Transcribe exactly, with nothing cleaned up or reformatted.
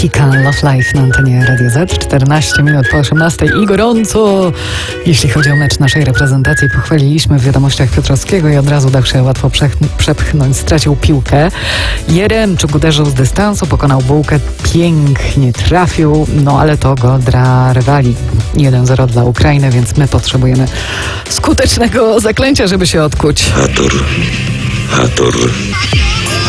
Kika Love Life na antenie Radio Z, czternaście minut po osiemnastej i gorąco. Jeśli chodzi o mecz naszej reprezentacji, pochwaliliśmy w wiadomościach Piotrowskiego i od razu dał się łatwo przech- przepchnąć, stracił piłkę. Jeremczuk uderzył z dystansu, pokonał bułkę, pięknie trafił, no ale to go dla rywali. jeden zero dla Ukrainy, więc my potrzebujemy skutecznego zaklęcia, żeby się odkuć. Hator, Hator,